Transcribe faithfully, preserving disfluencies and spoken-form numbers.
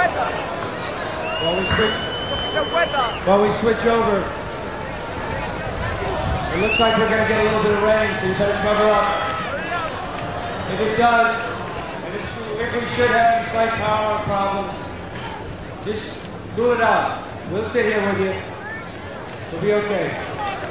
While we switch, while we switch over, it looks like we're going to get a little bit of rain, so you better cover up. If it does, if, it should, if we should have any slight power problem, just cool it out. We'll sit here with you. We'll be okay.